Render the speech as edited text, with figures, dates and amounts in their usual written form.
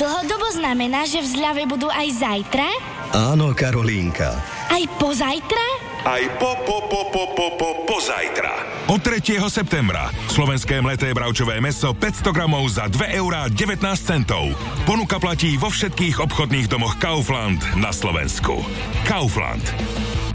dlhodobo znamená, že v zľave budú aj zajtra? Áno, Karolínka. Aj pozajtra? Aj pozajtra. Od 3. septembra slovenské mleté bravčové mäso 500 gramov za 2,19 €. Ponuka platí vo všetkých obchodných domoch Kaufland na Slovensku. Kaufland.